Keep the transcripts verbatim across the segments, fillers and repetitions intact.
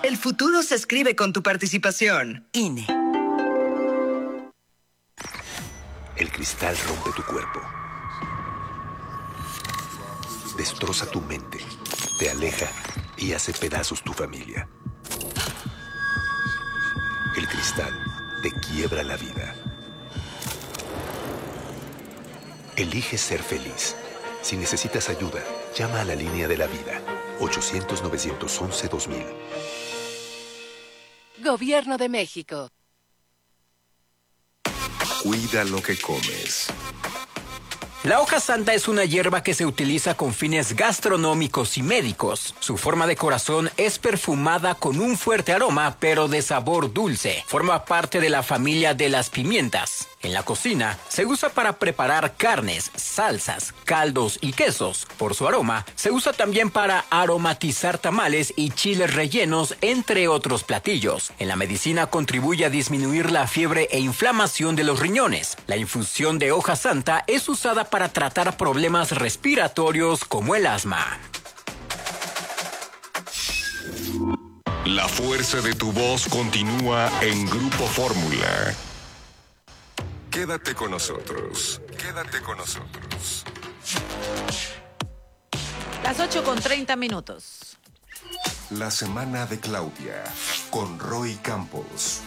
El futuro se escribe con tu participación. I N E. El cristal rompe tu cuerpo. Destroza tu mente, te aleja y hace pedazos tu familia. El cristal te quiebra la vida. Elige ser feliz. Si necesitas ayuda, llama a la línea de la vida. ochocientos, novecientos once, dos mil. Gobierno de México. Cuida lo que comes. La hoja santa es una hierba que se utiliza con fines gastronómicos y médicos. Su forma de corazón es perfumada con un fuerte aroma, pero de sabor dulce. Forma parte de la familia de las pimientas. En la cocina, se usa para preparar carnes, salsas, caldos y quesos. Por su aroma, se usa también para aromatizar tamales y chiles rellenos, entre otros platillos. En la medicina contribuye a disminuir la fiebre e inflamación de los riñones. La infusión de hoja santa es usada para tratar problemas respiratorios como el asma. La fuerza de tu voz continúa en Grupo Fórmula. Quédate con nosotros. Quédate con nosotros. Las ocho con treinta minutos. La semana de Claudia con Roy Campos.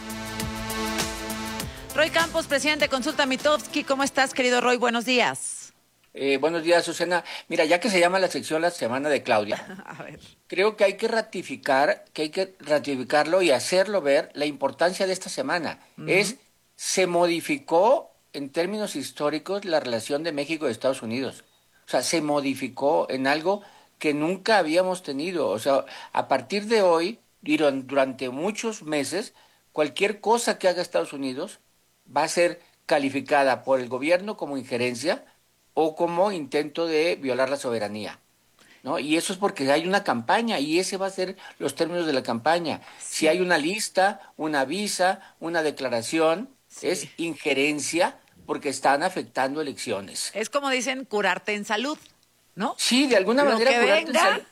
Roy Campos, presidente de Consulta Mitofsky. ¿Cómo estás, querido Roy? Buenos días. Eh, buenos días, Susana. Mira, ya que se llama la sección La Semana de Claudia, A ver. creo que hay que ratificar, que hay que ratificarlo y hacerlo ver la importancia de esta semana. Uh-huh. Es, se modificó en términos históricos la relación de México y Estados Unidos. O sea, se modificó en algo que nunca habíamos tenido. O sea, a partir de hoy, durante muchos meses, cualquier cosa que haga Estados Unidos va a ser calificada por el gobierno como injerencia o como intento de violar la soberanía, ¿no? Y eso es porque hay una campaña y ese va a ser los términos de la campaña. Sí. Si hay una lista, una visa, una declaración, sí, es injerencia porque están afectando elecciones. Es como dicen, curarte en salud, ¿no? Sí, de alguna Lo manera que curarte venga, en salud.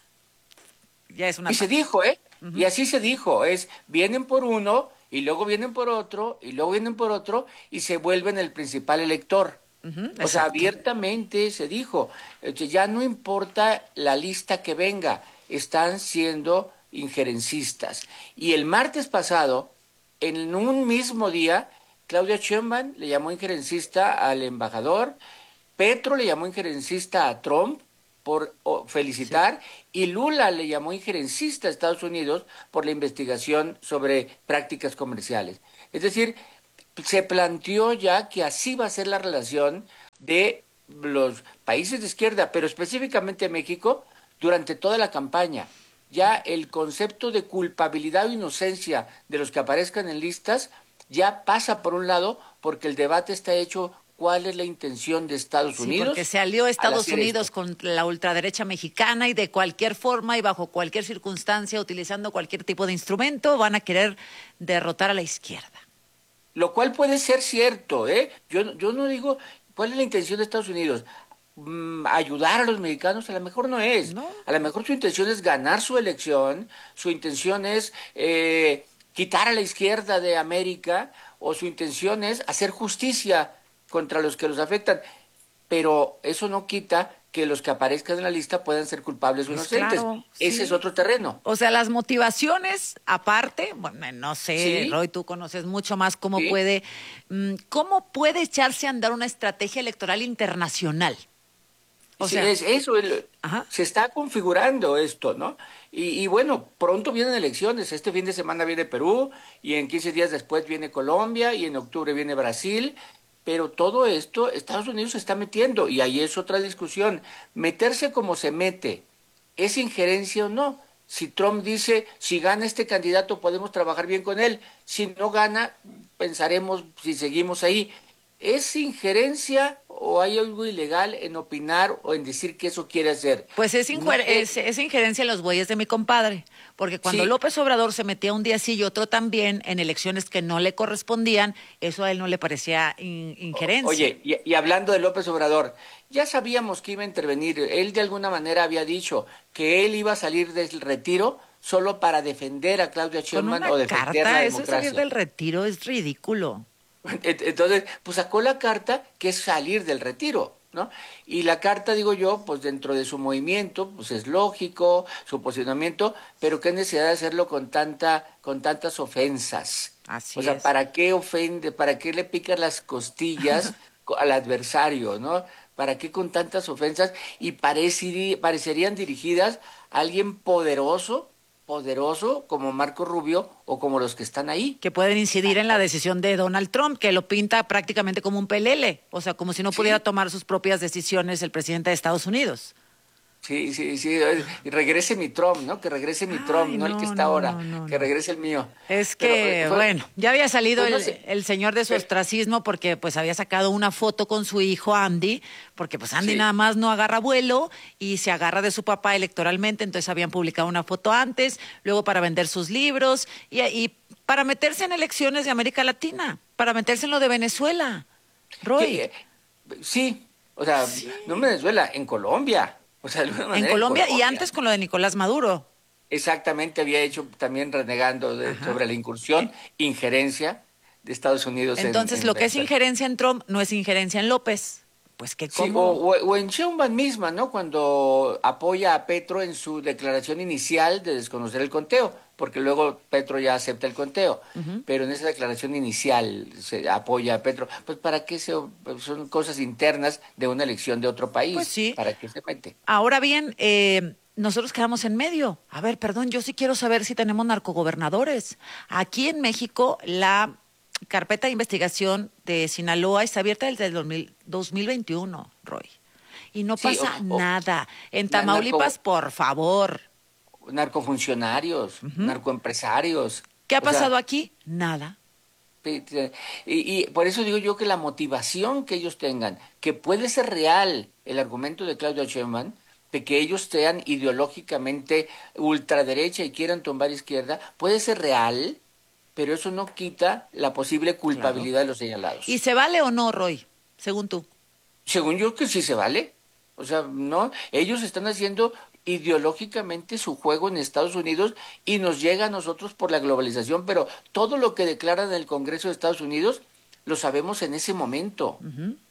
Ya es una y parte. se dijo, ¿eh? Uh-huh. Y así se dijo, es vienen por uno y luego vienen por otro y luego vienen por otro y se vuelven el principal elector. Uh-huh, o sea, abiertamente se dijo, ya no importa la lista que venga, están siendo injerencistas. Y el martes pasado, en un mismo día, Claudia Sheinbaum le llamó injerencista al embajador, Petro le llamó injerencista a Trump por oh, felicitar, sí, y Lula le llamó injerencista a Estados Unidos por la investigación sobre prácticas comerciales. Es decir, se planteó ya que así va a ser la relación de los países de izquierda, pero específicamente México, durante toda la campaña. Ya el concepto de culpabilidad o inocencia de los que aparezcan en listas ya pasa por un lado, porque el debate está hecho cuál es la intención de Estados sí, Unidos. Porque se alió Estados Unidos esto. con la ultraderecha mexicana y de cualquier forma y bajo cualquier circunstancia, utilizando cualquier tipo de instrumento, van a querer derrotar a la izquierda. Lo cual puede ser cierto, ¿eh? Yo, yo no digo cuál es la intención de Estados Unidos. Mm, ayudar a los mexicanos a lo mejor no es. ¿No? A lo mejor su intención es ganar su elección, su intención es eh, quitar a la izquierda de América, o su intención es hacer justicia contra los que los afectan. Pero eso no quita que los que aparezcan en la lista puedan ser culpables o pues inocentes. Claro, Ese sí. es otro terreno. O sea, las motivaciones, aparte, bueno, no sé, Sí. Roy, tú conoces mucho más cómo Sí. puede, cómo puede echarse a andar una estrategia electoral internacional. O sí, sea, es eso, el, se está configurando esto, ¿no? Y, y bueno, pronto vienen elecciones. Este fin de semana viene Perú, y en quince días después viene Colombia, y en octubre viene Brasil. Pero todo esto, Estados Unidos se está metiendo, y ahí es otra discusión. Meterse como se mete, ¿es injerencia o no? Si Trump dice, si gana este candidato podemos trabajar bien con él, si no gana, pensaremos si seguimos ahí. ¿Es injerencia o hay algo ilegal en opinar o en decir que eso quiere hacer? Pues es, injuer- No, es, es injerencia en los bueyes de mi compadre, porque cuando Sí. López Obrador se metía un día sí y otro también en elecciones que no le correspondían, eso a él no le parecía in- injerencia. Oye, y, y hablando de López Obrador, ya sabíamos que iba a intervenir. Él de alguna manera había dicho que él iba a salir del retiro solo para defender a Claudia Con Sheinbaum una o defender carta, la eso es salir democracia. del retiro, es ridículo. Entonces, pues sacó la carta que es salir del retiro, ¿no? Y la carta, digo yo, pues dentro de su movimiento, pues es lógico, su posicionamiento, pero qué necesidad de hacerlo con tanta, con tantas ofensas. Así O sea, es. ¿para qué ofende, para qué le picas las costillas co- al adversario, ¿no? ¿Para qué con tantas ofensas? Y parecerí- parecerían dirigidas a alguien poderoso, poderoso como Marco Rubio o como los que están ahí. Que pueden incidir en la decisión de Donald Trump, que lo pinta prácticamente como un pelele, o sea, como si no Sí. pudiera tomar sus propias decisiones el presidente de Estados Unidos. Sí, sí, sí, eh, y regrese mi Trump, ¿no? Que regrese mi Trump, Ay, no el que no, está no, ahora, no, no, que no. regrese el mío. Es Pero, que, eh, fue- bueno, ya había salido pues no el, sé. el señor de su Sí. ostracismo porque pues había sacado una foto con su hijo Andy, porque pues Andy Sí. nada más no agarra vuelo y se agarra de su papá electoralmente, entonces habían publicado una foto antes, luego para vender sus libros y, y para meterse en elecciones de América Latina, para meterse en lo de Venezuela. Roy, Que, eh, sí, o sea, no en Venezuela, en Colombia. O sea, de alguna en manera Colombia y antes con lo de Nicolás Maduro. Exactamente, había hecho también renegando de- Ajá. sobre la incursión, injerencia de Estados Unidos en- Entonces, en lo que es Venezuela. injerencia en Trump no es injerencia en López. Pues que Sí, o, cómo. o- o en Sheinbaum misma, ¿no? Cuando apoya a Petro en su declaración inicial de desconocer el conteo, porque luego Petro ya acepta el conteo, pero en esa declaración inicial se apoya a Petro. Pues para qué se, son cosas internas de una elección de otro país, Pues sí. ¿para qué se mete? Ahora bien, eh, nosotros quedamos en medio. A ver, perdón, yo sí quiero saber si tenemos narcogobernadores. Aquí en México, la carpeta de investigación de Sinaloa está abierta desde el dos mil dos mil veintiuno, Roy. Y no Sí, pasa o- o- nada. En na- Tamaulipas, narco- por favor. Narcofuncionarios, narcoempresarios. ¿Qué ha O sea, pasado aquí? Nada. Sí, sí. Y, y por eso digo yo que la motivación que ellos tengan, que puede ser real el argumento de Claudio Sheinbaum, de que ellos sean ideológicamente ultraderecha y quieran tumbar izquierda, puede ser real, pero eso no quita la posible culpabilidad de los señalados. ¿Y se vale o no, Roy? Según tú. Según yo que sí se vale. O sea, no, ellos están haciendo ideológicamente su juego en Estados Unidos y nos llega a nosotros por la globalización, pero todo lo que declaran en el Congreso de Estados Unidos lo sabemos en ese momento.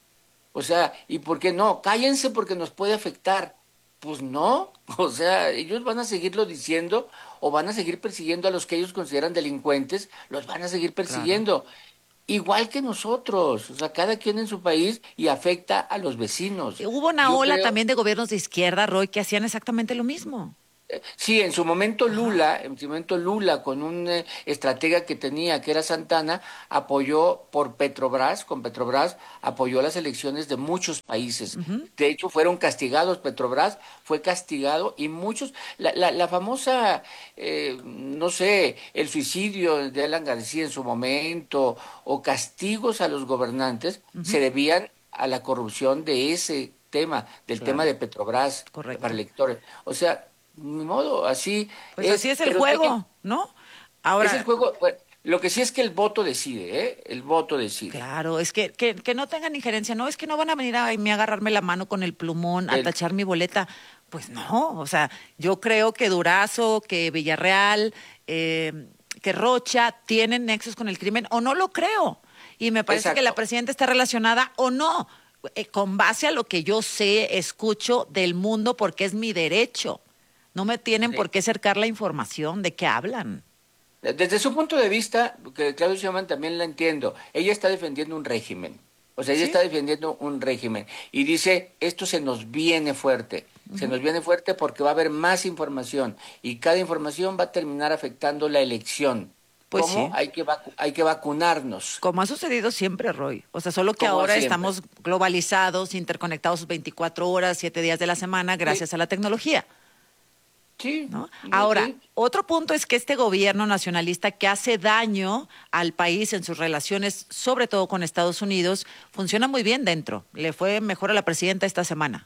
O sea, ¿y por qué no? Cállense porque nos puede afectar. Pues no, o sea, ellos van a seguirlo diciendo o van a seguir persiguiendo a los que ellos consideran delincuentes, los van a seguir persiguiendo. Igual que nosotros, o sea, cada quien en su país y afecta a los vecinos. Hubo una Yo ola creo- también de gobiernos de izquierda, Roy, que hacían exactamente lo mismo. Sí, en su momento Lula, en su momento Lula, con un eh, estratega que tenía, que era Santana, apoyó por Petrobras, con Petrobras, apoyó las elecciones de muchos países. De hecho, fueron castigados, Petrobras fue castigado y muchos, la, la, la famosa, eh, no sé, el suicidio de Alan García en su momento, o castigos a los gobernantes, se debían a la corrupción de ese tema, del tema de Petrobras, Correcto. para electores. O sea, ni modo, así Pues así es el pero juego, tiene- ¿no? Ahora, es el juego. Bueno, lo que sí es que el voto decide, ¿eh? El voto decide. claro, es que, que, que no tengan injerencia. No, es que no van a venir a mí a agarrarme la mano con el plumón, a El- tachar mi boleta. Pues no, o sea, yo creo que Durazo, que Villarreal, eh, que Rocha tienen nexos con el crimen, o no lo creo. Y me parece que Exacto. la presidenta está relacionada o no, eh, con base a lo que yo sé, escucho del mundo, porque es mi derecho. No me tienen Sí. por qué cercar la información de qué hablan. Desde su punto de vista, que Claudio Sheinbaum también la entiendo, ella está defendiendo un régimen. O sea, ella Sí. está defendiendo un régimen. Y dice, esto se nos viene fuerte. Se nos viene fuerte porque va a haber más información. Y cada información va a terminar afectando la elección. Pues ¿Cómo? sí. Hay que, vacu- hay que vacunarnos. Como ha sucedido siempre, Roy. O sea, solo que Como ahora siempre. estamos globalizados, interconectados veinticuatro horas, siete días de la semana, gracias a la tecnología. Sí. ¿No? sí, Ahora, sí. otro punto es que este gobierno nacionalista que hace daño al país en sus relaciones, sobre todo con Estados Unidos, funciona muy bien dentro. Le fue mejor a la presidenta esta semana.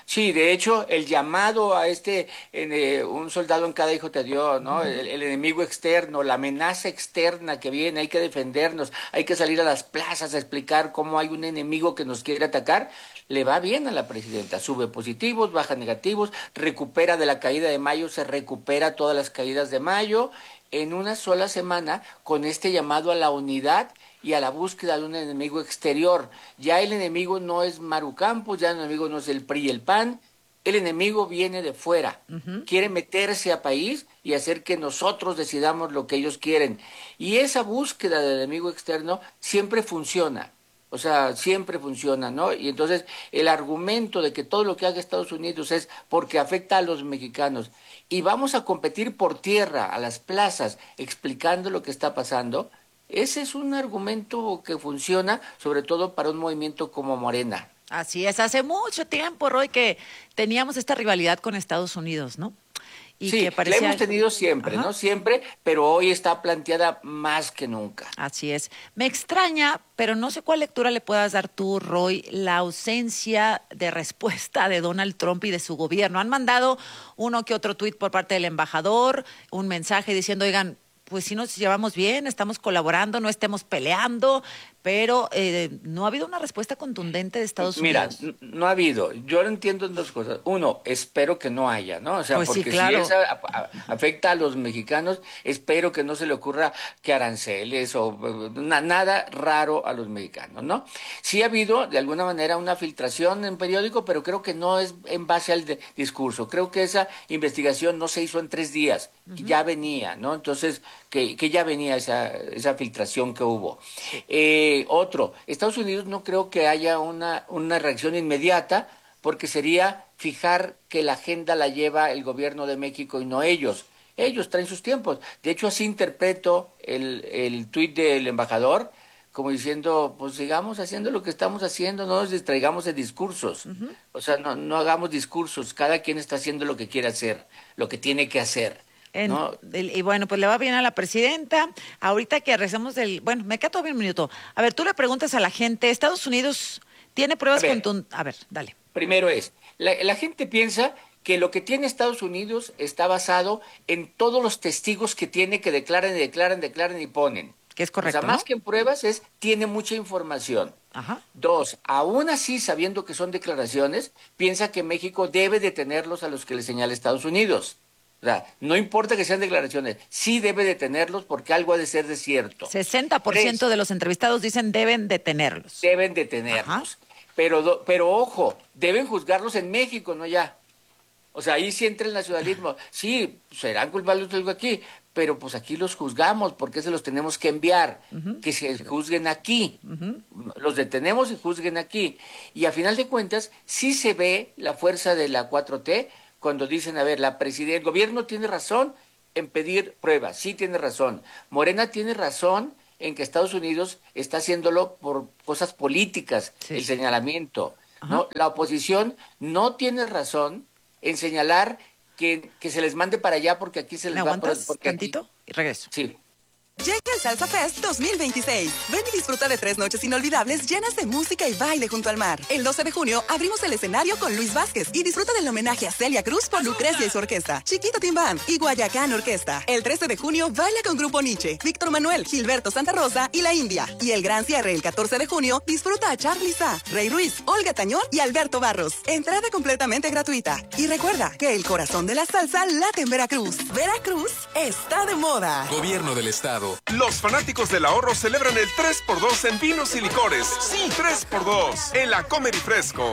Sí, de hecho, el llamado a este, eh, un soldado en cada hijo te dio, ¿no? El, el enemigo externo, la amenaza externa que viene, hay que defendernos, hay que salir a las plazas a explicar cómo hay un enemigo que nos quiere atacar, le va bien a la presidenta, sube positivos, baja negativos, recupera de la caída de mayo, se recupera todas las caídas de mayo, en una sola semana, con este llamado a la unidad y a la búsqueda de un enemigo exterior. Ya el enemigo no es Maru Campos, ya el enemigo no es el P R I y el P A N, el enemigo viene de fuera, uh-huh. Quiere meterse a país y hacer que nosotros decidamos lo que ellos quieren. Y esa búsqueda del enemigo externo siempre funciona, o sea, siempre funciona, ¿no? Y entonces el argumento de que todo lo que haga Estados Unidos es porque afecta a los mexicanos y vamos a competir por tierra, a las plazas, explicando lo que está pasando, ese es un argumento que funciona, sobre todo para un movimiento como Morena. Así es, hace mucho tiempo, Roy, que teníamos esta rivalidad con Estados Unidos, ¿no? Y sí, que parecía... la hemos tenido siempre, Ajá. ¿no? Siempre, pero hoy está planteada más que nunca. Así es. Me extraña, pero no sé cuál lectura le puedas dar tú, Roy, la ausencia de respuesta de Donald Trump y de su gobierno. Han mandado uno que otro tuit por parte del embajador, un mensaje diciendo, oigan, pues sí nos llevamos bien, estamos colaborando, no estemos peleando, pero eh, no ha habido una respuesta contundente de Estados Mira, Unidos. Mira, no ha habido. Yo lo entiendo en dos cosas. Uno, espero que no haya, ¿no? O sea, pues porque sí, claro. si eso afecta a los mexicanos, espero que no se le ocurra que aranceles o na, nada raro a los mexicanos, ¿no? Sí ha habido, de alguna manera, una filtración en periódico, pero creo que no es en base al de, discurso. Creo que esa investigación no se hizo en tres días, uh-huh. Ya venía, ¿no? Entonces, que, que ya venía esa, esa filtración que hubo. Eh, otro, Estados Unidos no creo que haya una, una reacción inmediata, porque sería fijar que la agenda la lleva el gobierno de México y no ellos. Ellos traen sus tiempos. De hecho, así interpreto el, el tuit del embajador, como diciendo, pues sigamos haciendo lo que estamos haciendo, no nos distraigamos en discursos. Uh-huh. O sea, no, no hagamos discursos, cada quien está haciendo lo que quiere hacer, lo que tiene que hacer. En, ¿no? el, y bueno, pues le va bien a la presidenta. Ahorita que rezamos del... Bueno, me queda todavía un minuto. A ver, tú le preguntas a la gente, ¿Estados Unidos tiene pruebas contundentes? A ver, dale. Primero es, la, la gente piensa que lo que tiene Estados Unidos está basado en todos los testigos que tiene, que declaran y declaran, declaran y ponen. Que es correcto, O sea, más ¿no? que en pruebas es, tiene mucha información. Ajá. Dos, aún así, sabiendo que son declaraciones, piensa que México debe detenerlos a los que le señala Estados Unidos. O sea, no importa que sean declaraciones, sí debe detenerlos porque algo ha de ser de cierto. sesenta por ciento Tres, de los entrevistados dicen deben detenerlos. Deben detenerlos. Pero, pero ojo, deben juzgarlos en México, no ya. O sea, ahí sí entra el nacionalismo. Sí, serán culpables de algo aquí, pero pues aquí los juzgamos, porque se los tenemos que enviar, uh-huh. que se juzguen aquí. Uh-huh. Los detenemos y juzguen aquí. Y a final de cuentas, sí se ve la fuerza de la cuatro T cuando dicen, a ver, la presidenta, el gobierno tiene razón en pedir pruebas, sí tiene razón. Morena tiene razón en que Estados Unidos está haciéndolo por cosas políticas, sí. El señalamiento. ¿no? La oposición no tiene razón en señalar que, que se les mande para allá porque aquí se les ¿Me va aguantas por, tantito? Aquí... Y regreso. Sí. Llega el Salsa Fest dos mil veintiséis. Ven y disfruta de tres noches inolvidables llenas de música y baile junto al mar. El doce de junio abrimos el escenario con Luis Vázquez y disfruta del homenaje a Celia Cruz por Lucrecia y su orquesta, Chiquito Timbán y Guayacán Orquesta. El trece de junio baila con Grupo Nietzsche, Víctor Manuel, Gilberto Santa Rosa y La India. Y el gran cierre el catorce de junio disfruta a Charly Sa, Rey Ruiz, Olga Tañón y Alberto Barros. Entrada completamente gratuita. Y recuerda que el corazón de la salsa late en Veracruz. Veracruz está de moda. Gobierno del Estado. Los fanáticos del ahorro celebran el tres por dos en vinos y licores. Sí, tres por dos en la Comer y Fresco.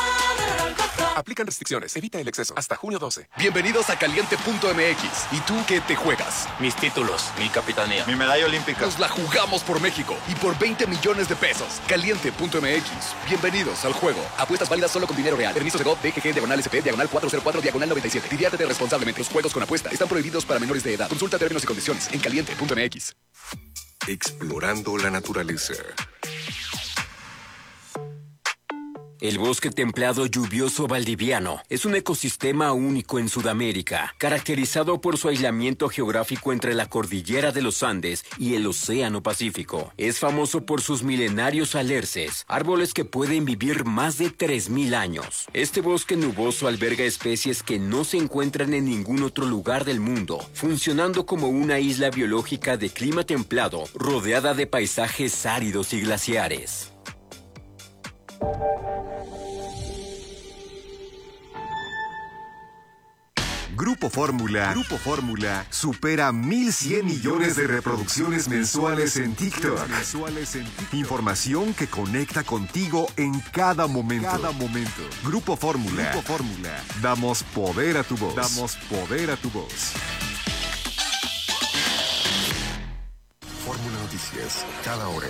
Aplican restricciones. Evita el exceso. Hasta junio doce. Bienvenidos a Caliente punto M X. ¿Y tú qué te juegas? Mis títulos, mi capitanía, mi medalla olímpica. Nos la jugamos por México y por veinte millones de pesos. Caliente punto M X. Bienvenidos al juego. Apuestas válidas solo con dinero real. Permiso de G O V, D G G, diagonal S P, diagonal cuatrocientos cuatro, diagonal noventa y siete. Diviértete responsablemente. Los juegos con apuesta están prohibidos para menores de edad. Consulta términos y condiciones en Caliente punto M X. Explorando la naturaleza. El bosque templado lluvioso valdiviano es un ecosistema único en Sudamérica, caracterizado por su aislamiento geográfico entre la cordillera de los Andes y el Océano Pacífico. Es famoso por sus milenarios alerces, árboles que pueden vivir más de tres mil años. Este bosque nuboso alberga especies que no se encuentran en ningún otro lugar del mundo, funcionando como una isla biológica de clima templado, rodeada de paisajes áridos y glaciares. Grupo Fórmula, Grupo Fórmula supera mil cien millones de reproducciones mensuales en TikTok. Mensuales en TikTok. Información que conecta contigo en cada momento. Cada momento. Grupo Fórmula, Grupo Fórmula. Damos poder a tu voz. Damos poder a tu voz. Fórmula Noticias, cada hora.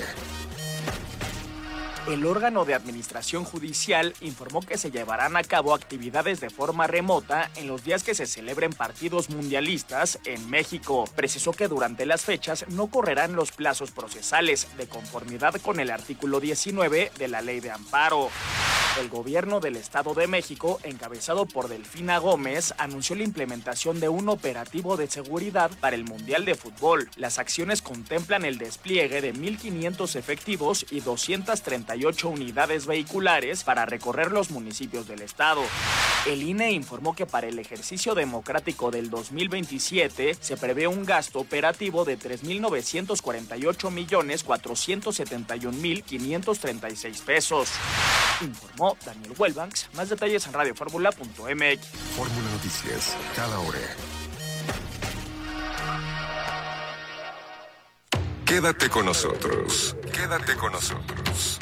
El órgano de administración judicial informó que se llevarán a cabo actividades de forma remota en los días que se celebren partidos mundialistas en México. Precisó que durante las fechas no correrán los plazos procesales, de conformidad con el artículo diecinueve de la Ley de Amparo. El gobierno del Estado de México, encabezado por Delfina Gómez, anunció la implementación de un operativo de seguridad para el Mundial de Fútbol. Las acciones contemplan el despliegue de mil quinientos efectivos y doscientas treinta y ocho unidades vehiculares para recorrer los municipios del estado. El I N E informó que para el ejercicio democrático del dos mil veintisiete se prevé un gasto operativo de tres mil novecientos cuarenta y ocho millones cuatrocientos setenta y un mil quinientos treinta y seis pesos. Informó Daniel Welbanks. Más detalles en radio fórmula punto m x. Fórmula Noticias, cada hora. Quédate con nosotros. Quédate con nosotros.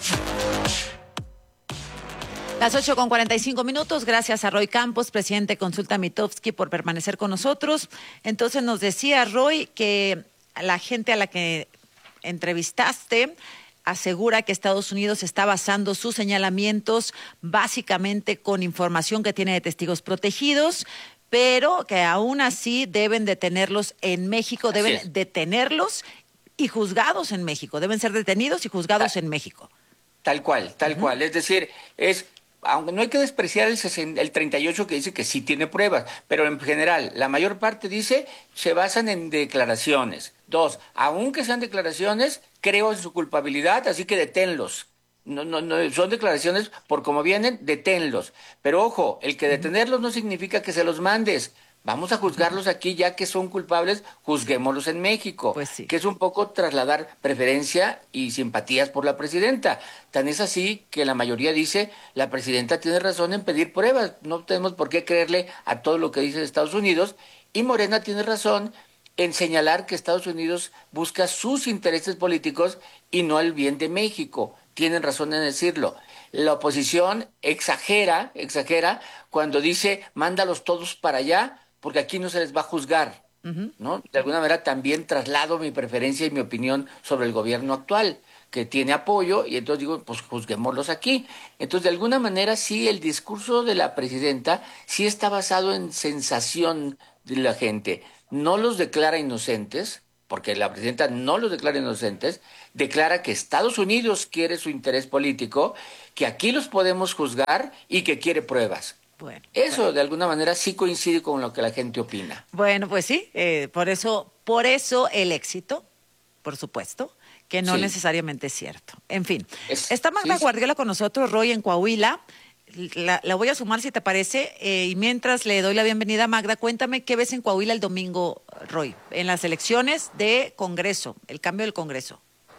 Las ocho con cuarenta y cinco minutos, gracias a Roy Campos, presidente de Consulta Mitofsky, por permanecer con nosotros. Entonces nos decía Roy que la gente a la que entrevistaste asegura que Estados Unidos está basando sus señalamientos básicamente con información que tiene de testigos protegidos, pero que aún así deben detenerlos en México, deben detenerlos y juzgados en México, deben ser detenidos y juzgados en México. Tal cual, tal uh-huh. cual. Es decir, es, aunque no hay que despreciar el, sesenta, el treinta y ocho que dice que sí tiene pruebas, pero en general, la mayor parte dice, se basan en declaraciones. Dos, aunque sean declaraciones, creo en su culpabilidad, así que deténlos. No, no, no, son declaraciones por cómo vienen, deténlos. Pero ojo, el que detenerlos no significa que se los mandes. Vamos a juzgarlos aquí, ya que son culpables, juzguémoslos en México. Pues sí. Que es un poco trasladar preferencia y simpatías por la presidenta. Tan es así que la mayoría dice, la presidenta tiene razón en pedir pruebas. No tenemos por qué creerle a todo lo que dice Estados Unidos. Y Morena tiene razón en señalar que Estados Unidos busca sus intereses políticos y no el bien de México. Tienen razón en decirlo. La oposición exagera, exagera cuando dice, mándalos todos para allá, porque aquí no se les va a juzgar, uh-huh. ¿no? De alguna manera también traslado mi preferencia y mi opinión sobre el gobierno actual, que tiene apoyo, y entonces digo, pues juzguémoslos aquí. Entonces, de alguna manera, sí, el discurso de la presidenta sí está basado en sensación de la gente. No los declara inocentes, porque la presidenta no los declara inocentes, declara que Estados Unidos quiere su interés político, que aquí los podemos juzgar y que quiere pruebas. Bueno, eso bueno. de alguna manera sí coincide con lo que la gente opina. Bueno, pues sí, eh, por eso, por eso el éxito, por supuesto, que no sí. necesariamente es cierto. En fin, es, está Magda sí, Guardiola sí. con nosotros, Roy, en Coahuila. La, la voy a sumar si te parece, eh, y mientras le doy la bienvenida a Magda, cuéntame qué ves en Coahuila el domingo, Roy, en las elecciones de Congreso, el cambio del Congreso.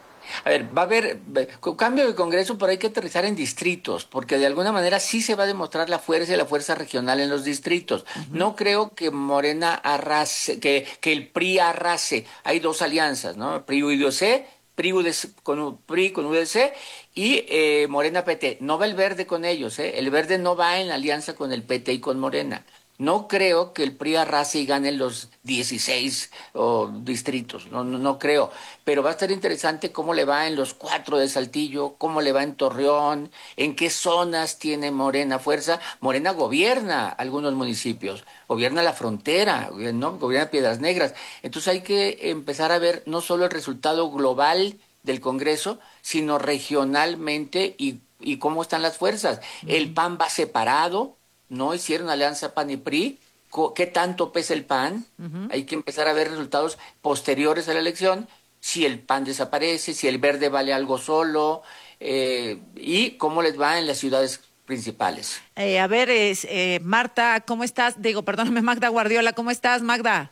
A ver, va a haber cambio de Congreso, pero hay que aterrizar en distritos, porque de alguna manera sí se va a demostrar la fuerza y la fuerza regional en los distritos. Uh-huh. No creo que Morena arrase, que, que el P R I arrase. Hay dos alianzas, ¿no? P R I U D C, P R I, U D C, con, P R I con U D C y eh, Morena P T. No va el Verde con ellos, ¿eh? El Verde no va en alianza con el P T y con Morena. No creo que el P R I arrase y gane los dieciséis oh, distritos, no, no, no creo, pero va a estar interesante cómo le va en los cuatro de Saltillo, cómo le va en Torreón, en qué zonas tiene Morena fuerza. Morena gobierna algunos municipios, gobierna la frontera, ¿no? Gobierna Piedras Negras. Entonces hay que empezar a ver no solo el resultado global del Congreso, sino regionalmente y y cómo están las fuerzas. Uh-huh. El P A N va separado, no hicieron alianza P A N y P R I. ¿Qué tanto pesa el P A N? Uh-huh. Hay que empezar a ver resultados posteriores a la elección, si el P A N desaparece, si el Verde vale algo solo, eh, y cómo les va en las ciudades principales. Eh, a ver, es, eh, Marta, ¿cómo estás? Digo, perdóname, Magda Guardiola, ¿cómo estás, Magda?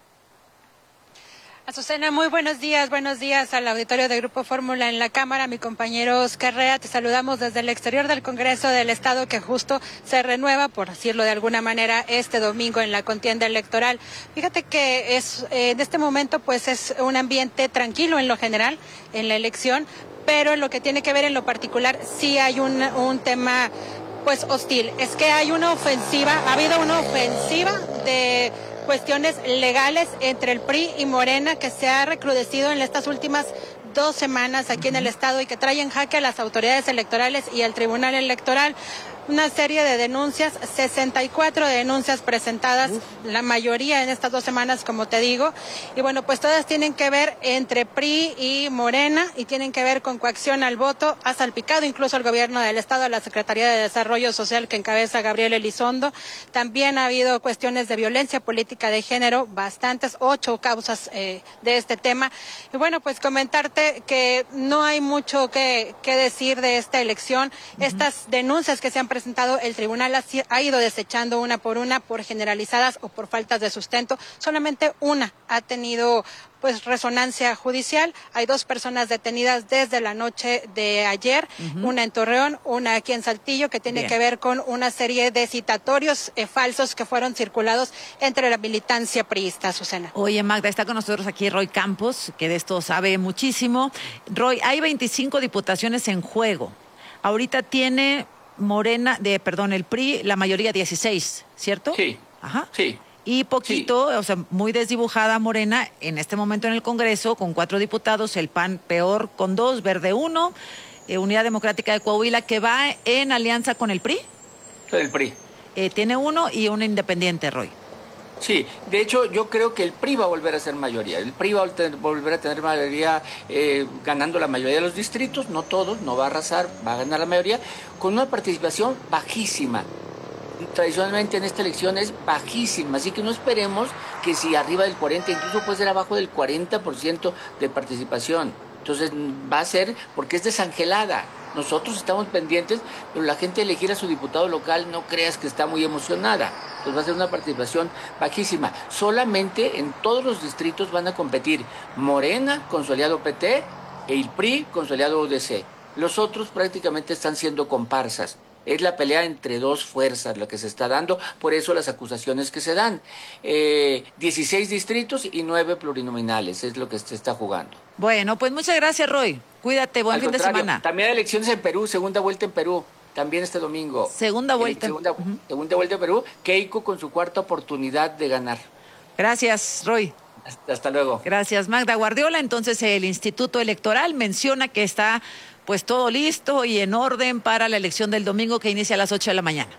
Azucena, muy buenos días, buenos días al auditorio de Grupo Fórmula en la Cámara. Mi compañero Oscar Rea, te saludamos desde el exterior del Congreso del Estado, que justo se renueva, por decirlo de alguna manera, este domingo en la contienda electoral. Fíjate que es eh, en este momento pues es un ambiente tranquilo en lo general en la elección, pero en lo que tiene que ver en lo particular sí hay un, un tema pues hostil. Es que hay una ofensiva, ha habido una ofensiva de cuestiones legales entre el P R I y Morena que se ha recrudecido en estas últimas dos semanas aquí en el Estado y que trae en jaque a las autoridades electorales y al Tribunal Electoral. Una serie de denuncias, sesenta y cuatro denuncias presentadas, Uf. la mayoría en estas dos semanas, como te digo. Y bueno, pues todas tienen que ver entre P R I y Morena y tienen que ver con coacción al voto. Ha salpicado incluso al gobierno del Estado, a la Secretaría de Desarrollo Social que encabeza Gabriel Elizondo. También ha habido cuestiones de violencia política de género, bastantes, ocho causas eh, de este tema. Y bueno, pues comentarte que no hay mucho que, que decir de esta elección. Uh-huh. Estas denuncias que se han presentado presentado, el tribunal ha, ha ido desechando una por una por generalizadas o por faltas de sustento. Solamente una ha tenido pues resonancia judicial. Hay dos personas detenidas desde la noche de ayer, uh-huh. una en Torreón, una aquí en Saltillo, que tiene Bien. que ver con una serie de citatorios eh, falsos que fueron circulados entre la militancia priista, Azucena. Oye, Magda, está con nosotros aquí Roy Campos, que de esto sabe muchísimo. Roy, hay veinticinco diputaciones en juego. Ahorita tiene Morena, de perdón, el P R I, la mayoría dieciséis, ¿cierto? Sí. Ajá. Sí. Y poquito, sí. o sea, muy desdibujada Morena en este momento en el Congreso, con cuatro diputados, el P A N peor con dos, Verde uno, eh, Unidad Democrática de Coahuila, que va en alianza con el P R I. El P R I. Eh, tiene uno y un independiente, Roy. Sí, de hecho yo creo que el P R I va a volver a ser mayoría. El P R I va a volver a tener mayoría, eh, ganando la mayoría de los distritos, no todos, no va a arrasar, va a ganar la mayoría, con una participación bajísima. Tradicionalmente en esta elección es bajísima, así que no esperemos que si arriba del cuarenta, incluso puede ser abajo del cuarenta por ciento de participación. Entonces va a ser porque es desangelada. Nosotros estamos pendientes, pero la gente elegir a su diputado local no creas que está muy emocionada. Entonces va a ser una participación bajísima. Solamente en todos los distritos van a competir Morena con su aliado P T e el P R I con su aliado U D C. Los otros prácticamente están siendo comparsas. Es la pelea entre dos fuerzas la que se está dando, por eso las acusaciones que se dan. Eh, dieciséis distritos y nueve plurinominales, es lo que se está jugando. Bueno, pues muchas gracias, Roy. Cuídate, buen Al fin de semana. También hay elecciones en Perú, segunda vuelta en Perú, también este domingo. Segunda vuelta. Segunda, uh-huh. segunda vuelta en Perú, Keiko con su cuarta oportunidad de ganar. Gracias, Roy. Hasta, hasta luego. Gracias, Magda Guardiola. Entonces, el Instituto Electoral menciona que está pues todo listo y en orden para la elección del domingo que inicia a las ocho de la mañana.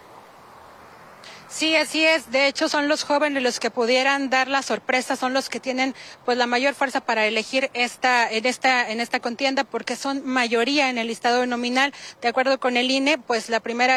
Sí, así es. De hecho, son los jóvenes los que pudieran dar la sorpresa, son los que tienen pues la mayor fuerza para elegir esta en esta en esta contienda porque son mayoría en el listado nominal. De acuerdo con el I N E, pues la primera